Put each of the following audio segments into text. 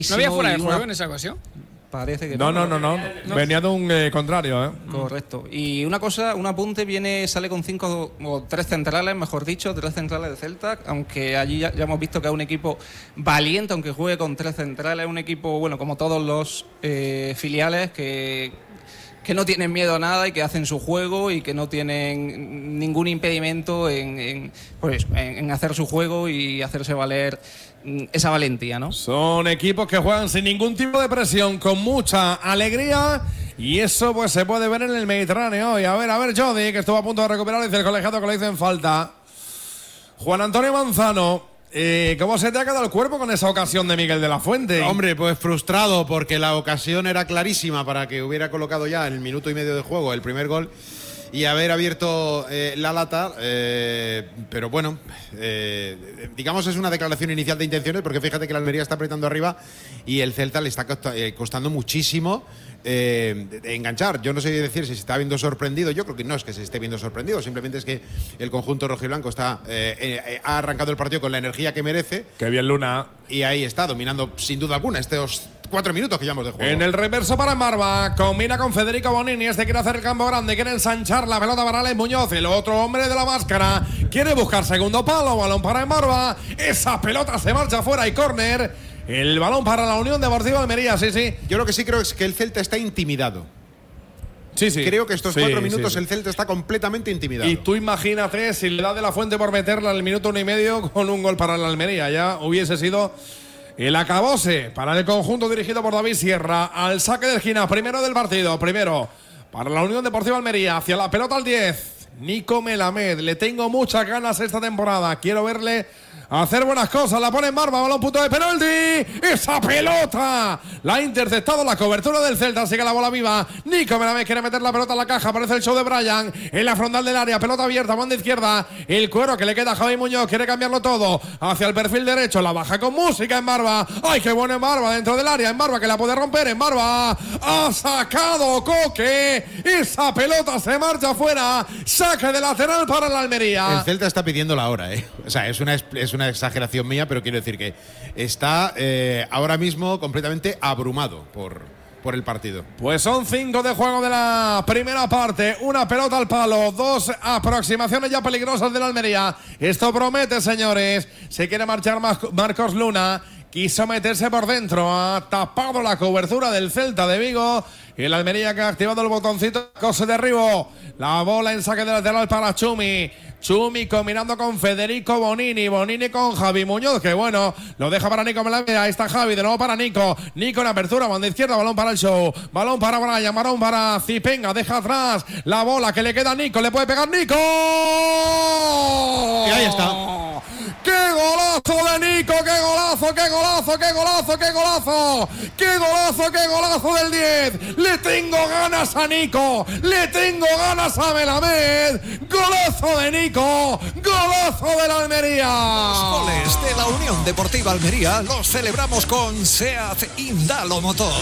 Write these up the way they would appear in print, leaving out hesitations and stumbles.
¿No había fuera de juego en esa ocasión? Parece que no. Venía de un contrario, ¿eh? Correcto. Y una cosa, un apunte, sale con 5 o 3 centrales, mejor dicho, 3 centrales de Celta, aunque allí ya hemos visto que es un equipo valiente, aunque juegue con 3 centrales, un equipo, bueno, como todos los filiales, que no tienen miedo a nada y que hacen su juego y que no tienen ningún impedimento en hacer su juego y hacerse valer esa valentía, ¿no? Son equipos que juegan sin ningún tipo de presión, con mucha alegría, y eso pues se puede ver en el Mediterráneo. Y a ver, Jody, que estuvo a punto de recuperar, dice el colegiado que le dicen falta. Juan Antonio Manzano, ¿cómo se te ha quedado el cuerpo con esa ocasión de Miguel de la Fuente? Hombre, pues frustrado, porque la ocasión era clarísima para que hubiera colocado ya en el minuto y medio de juego el primer gol y haber abierto la lata, pero bueno, digamos es una declaración inicial de intenciones, porque fíjate que la Almería está apretando arriba y el Celta le está costando muchísimo enganchar. Yo no sé decir si se está viendo sorprendido. Yo creo que no es que se esté viendo sorprendido, simplemente es que el conjunto rojiblanco ha arrancado el partido con la energía que merece. Qué bien, Luna. Y ahí está, dominando sin duda alguna estos 4 minutos que llevamos de juego. En el reverso para Marva, combina con Federico Bonini. Este quiere hacer el campo grande, quiere ensanchar la pelota para Alex Muñoz. El otro hombre de la máscara quiere buscar segundo palo, balón para Marva. Esa pelota se marcha fuera y córner. El balón para la Unión Deportiva Almería, sí. Yo lo que sí creo es que el Celta está intimidado. Sí. Creo que estos 4 minutos el Celta está completamente intimidado. Y tú imagínate si le da de la Fuente por meterla al minuto 1 y medio con un gol para la Almería. Ya hubiese sido el acabose para el conjunto dirigido por David Sierra. Al saque de esquina, primero del partido. Primero para la Unión Deportiva Almería. Hacia la pelota al 10. Nico Melamed. Le tengo muchas ganas esta temporada. Quiero verle hacer buenas cosas. La pone en Marva, balón punto de penalti. Esa pelota la ha interceptado la cobertura del Celta. Sigue la bola viva. Nico Melamed quiere meter la pelota en la caja. Aparece el show de Bryan en la frontal del área. Pelota abierta, banda izquierda. El cuero que le queda a Javi Muñoz. Quiere cambiarlo todo hacia el perfil derecho. La baja con música en Marva. ¡Ay, qué bueno en Marva! Dentro del área. En Marva que la puede romper. En Marva ha sacado Coque. Esa pelota se marcha afuera. Saque de lateral para la Almería. El Celta está pidiendo la hora, ¿eh? O sea, es una exageración mía, pero quiero decir que está ahora mismo completamente abrumado por el partido. Pues son 5 de juego de la primera parte. Una pelota al palo, 2 aproximaciones ya peligrosas de la Almería. Esto promete, señores. Se quiere marchar Marcos Luna. Quiso meterse por dentro. Ha tapado la cobertura del Celta de Vigo. Y el Almería que ha activado el botoncito de derribo. La bola en saque de lateral para Chumi. Chumi combinando con Federico Bonini. Bonini con Javi Muñoz. Que bueno, lo deja para Nico Melamed. Ahí está Javi, de nuevo para Nico. Nico en apertura, banda izquierda, balón para el show. Balón para Bryan, balón para Zipenga. Deja atrás la bola que le queda a Nico. Le puede pegar Nico. Y ahí está. ¡Qué golazo de Nico! ¡Qué golazo, qué golazo, qué golazo, qué golazo! ¡Qué golazo, qué golazo del 10! ¡Le tengo ganas a Nico! ¡Le tengo ganas a Melamed! ¡Golazo de Nico! ¡Golazo de la Almería! Los goles de la Unión Deportiva Almería los celebramos con SEAT Indalo Motor.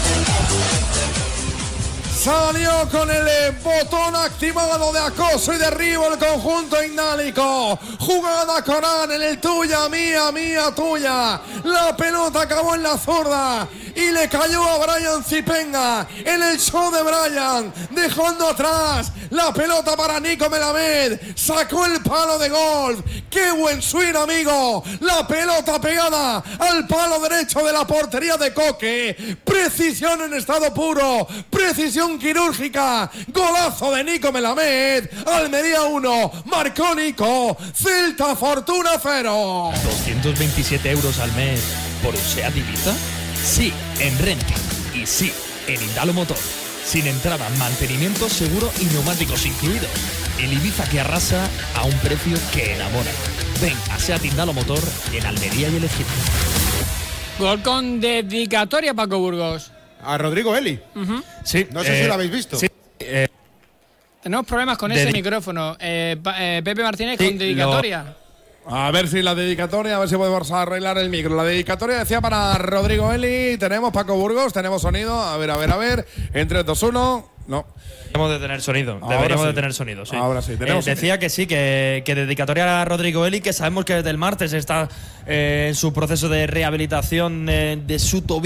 Salió con el botón activado de acoso y derribo el conjunto indálico. Jugada Corán en el tuya, mía, mía, tuya. La pelota acabó en la zurda y le cayó a Bryan Zipenga en el show de Bryan, dejando atrás la pelota para Nico Melamed. Sacó el palo de golf. ¡Qué buen swing, amigo! La pelota pegada al palo derecho de la portería de Coque. Precisión en estado puro. Precisión quirúrgica. Golazo de Nico Melamed. Almería 1. Marcó Nico. Celta Fortuna 0. 227 euros al mes por un SEAT Ibiza. Sí, en renting. Y sí, en Indalo Motor. Sin entrada, mantenimiento, seguro y neumáticos incluidos. El Ibiza que arrasa a un precio que enamora. Ven a SEAT Indalo Motor en Almería y el Ejido. Gol con dedicatoria, Paco Burgos. A Rodrigo Eli. Sí. No sé si lo habéis visto. Sí. Tenemos problemas con ese micrófono. Pepe Martínez con dedicatoria. A ver si la dedicatoria, a ver si podemos arreglar el micro. La dedicatoria decía para Rodrigo Eli. Tenemos Paco Burgos, tenemos sonido. A ver. En 3, 2, 1. No. Deberíamos de tener sonido. Sí. Ahora sí. Tenemos decía que sí, que dedicatoria a Rodrigo Eli, que sabemos que desde el martes está en su proceso de rehabilitación de su tobillo.